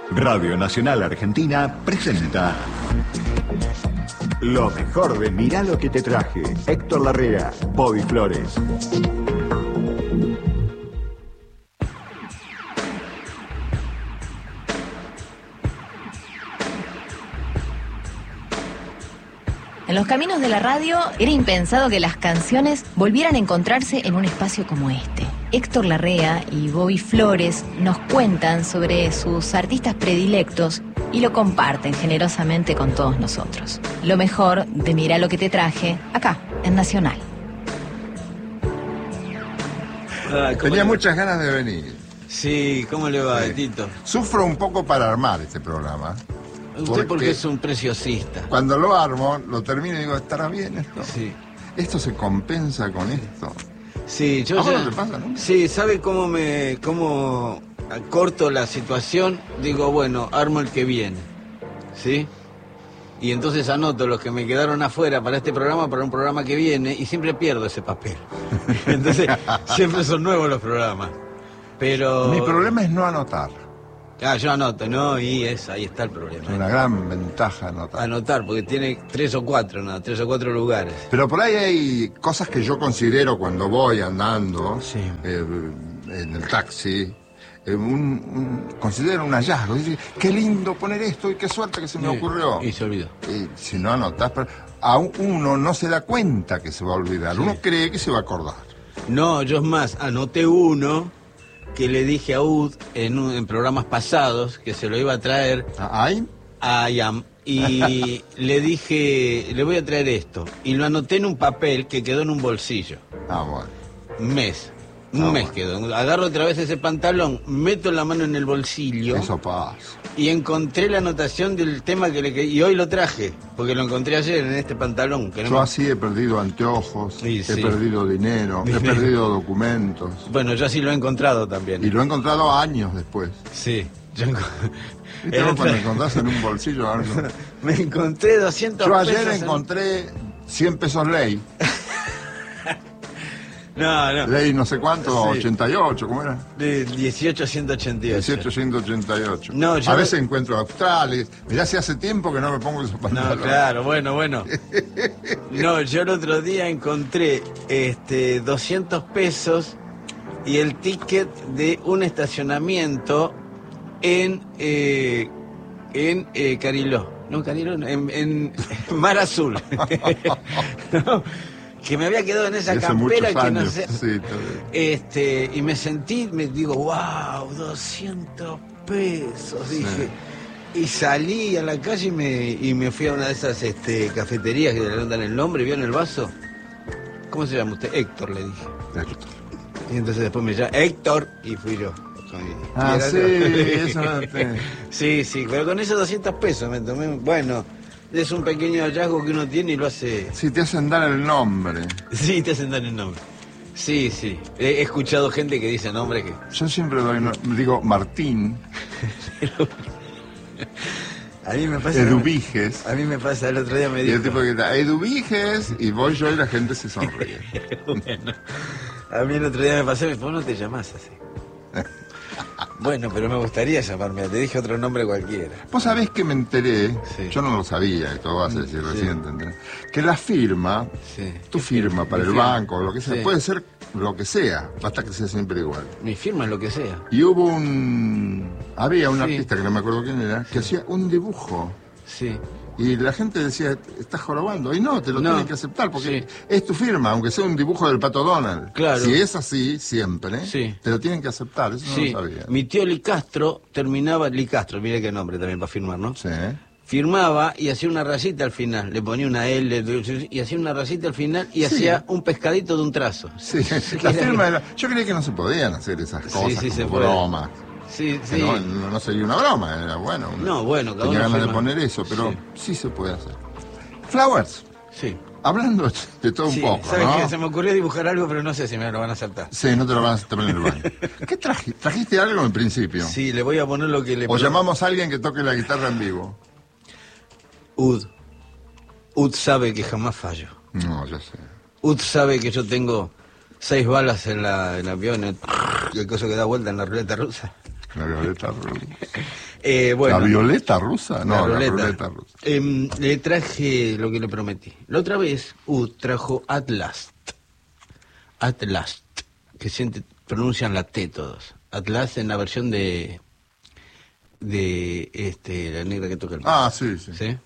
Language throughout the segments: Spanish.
Radio Nacional Argentina presenta lo mejor de Mirá lo que te traje. Héctor Larrea, Bobby Flores. En los caminos de la radio era impensado que las canciones volvieran a encontrarse en un espacio como este. Héctor Larrea y Bobby Flores nos cuentan sobre sus artistas predilectos y lo comparten generosamente con todos nosotros. Lo mejor de Mirá lo que te traje, acá, en Nacional. Tenía muchas ganas de venir. Sí, ¿cómo le va, Tito? Sufro un poco para armar este programa. Usted porque es un preciosista. Cuando lo armo, lo termino y digo, ¿estará bien esto? Sí. ¿Esto se compensa con esto? Sí, yo ¿A vos ya... no te pasa, no? Sí, ¿sabe cómo corto la situación? Digo, bueno, armo el que viene, ¿sí? Y entonces anoto los que me quedaron afuera para este programa, para un programa que viene, y siempre pierdo ese papel. Entonces, siempre son nuevos los programas. Pero... Mi problema es no anotar. Yo anoto, ¿no? Y ahí está el problema. Es una gran ventaja anotar. Anotar, porque tiene 3 o 4 lugares. Pero por ahí hay cosas que yo considero cuando voy andando, Sí. En el taxi, considero un hallazgo. Dice, qué lindo poner esto y qué suerte que se me ocurrió. Y se olvidó. Y si no anotás, a uno no se da cuenta que se va a olvidar. Sí. Uno cree que se va a acordar. No, yo es más, anoté uno que le dije a Ud en programas pasados que se lo iba a traer ¿Ahí? a IAM y le dije, le voy a traer esto. Y lo anoté en un papel que quedó en un bolsillo. Bueno. Un mes Bueno. quedó. Agarro otra vez ese pantalón, meto la mano en el bolsillo Eso pasa. y encontré la anotación del tema y hoy lo traje, porque lo encontré ayer en este pantalón. Que no Yo me- así he perdido anteojos, Sí, he sí. perdido dinero, he Dinero. perdido documentos. Bueno, yo así lo he encontrado también. Y lo he encontrado años después. Sí, ¿Viste vos cuando encontrás en un bolsillo algo? me encontré 200 Yo pesos. ayer encontré 100 pesos ley. No. Ley no sé cuánto, Sí. 88, ¿cómo era? De 1888. 1888. No, yo a no- veces encuentro australes. Mirá si hace tiempo que no me pongo esos No, pantalones. claro, bueno. No, yo el otro día encontré 200 pesos y el ticket de un estacionamiento en Cariló. No, Cariló, no, en Mar Azul. No, que me había quedado en esa Hace campera muchos que no años, sé. sí, Y me digo, wow, 200 pesos, dije. Y salí a la calle y me fui a una de esas cafeterías que le dan el nombre, ¿vio en el vaso? ¿Cómo se llama usted? Héctor, le dije. Héctor. Y entonces después me llama Héctor y fui yo. Ah, Y era sí, yo. eso no te... Sí, pero con esos 200 pesos me tomé, bueno, es un pequeño hallazgo que uno tiene y lo hace... Sí, te hacen dar el nombre. Sí, te hacen dar el nombre. Sí. He escuchado gente que dice nombres que... Yo siempre digo Martín, A mí me pasa... Eduviges. A mí me pasa, el otro día me Y el dijo... tipo que está, Eduviges, y voy yo y la gente se sonríe. Bueno, a mí el otro día me pasó y me dijo, vos no te llamás así. Bueno, pero me gustaría llamarme, te dije otro nombre cualquiera. Vos sabés que me enteré, Sí. yo no lo sabía, esto vas a decir Sí. recién, te enteré, que la firma, Sí. tu firma para Mi el firma. banco, lo que sea, Sí. puede ser lo que sea, basta que sea siempre igual. Mi firma es lo que sea. Y había un Sí. artista que no me acuerdo quién era, que hacía un dibujo. Sí. Y la gente decía, estás jorobando. Y no, te lo No. tienen que aceptar, porque Sí. es tu firma, aunque sea un dibujo del Pato Donald. Claro. Si es así, siempre, Sí. te lo tienen que aceptar, eso Sí, no lo sabía. mi tío Licastro terminaba, Licastro, mire qué nombre también para firmar, ¿no? Sí. Firmaba y hacía una rayita al final, le ponía una L y hacía una rayita al final y Sí. hacía un pescadito de un trazo. Sí, la firma era... Yo creía que no se podían hacer esas cosas sí, se como puede. bromas. Sí, Que sí. no sería una broma, era bueno. No, bueno, cada tenía uno ganas de firma. poner eso, pero Sí. sí se puede hacer. Flowers, Sí. hablando de todo Sí, un poco, ¿sabes ¿no? qué? Se me ocurrió dibujar algo, pero no sé si me lo van a saltar. Sí, no te lo van a aceptar en el baño. ¿Qué trajiste? ¿Trajiste algo en principio? Sí, le voy a poner lo que le... O llamamos a alguien que toque la guitarra en vivo. Ud sabe que jamás fallo. No, ya sé. Ud sabe que yo tengo 6 balas en el avión, el coso que da vuelta en la ruleta rusa. La violeta rusa. Bueno, ¿La violeta rusa? No, la la ruleta. ruleta rusa. Le traje lo que le prometí. La otra vez, trajo At Last. At Last. Que pronuncian la T todos. At Last en la versión de la negra que toca el piano. Ah, sí, sí. ¿Sí?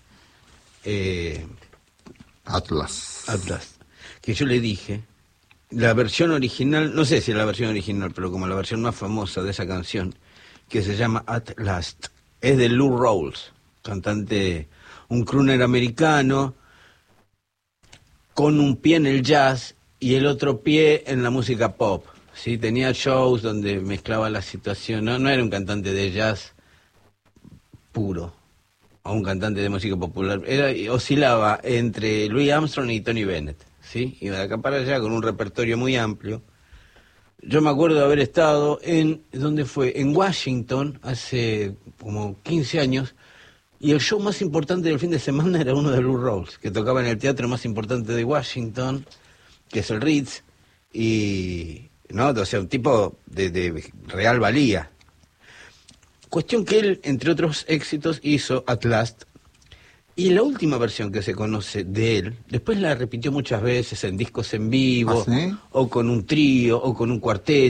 Atlas. At Last. Que yo le dije, la versión original, no sé si es la versión original, pero como la versión más famosa de esa canción, que se llama At Last, es de Lou Rawls, cantante, un crooner americano, con un pie en el jazz y el otro pie en la música pop. ¿Sí? Tenía shows donde mezclaba la situación, no era un cantante de jazz puro, o un cantante de música popular, oscilaba entre Louis Armstrong y Tony Bennett, ¿sí? Iba de acá para allá con un repertorio muy amplio. Yo me acuerdo de haber estado ¿dónde fue? En Washington, hace como 15 años, y el show más importante del fin de semana era uno de Lou Rawls, que tocaba en el teatro más importante de Washington, que es el Ritz, y, ¿no? O sea, un tipo de real valía. Cuestión que él, entre otros éxitos, hizo At Last, y la última versión que se conoce de él, después la repitió muchas veces en discos en vivo, ¿Ah, sí? o con un trío, o con un cuarteto.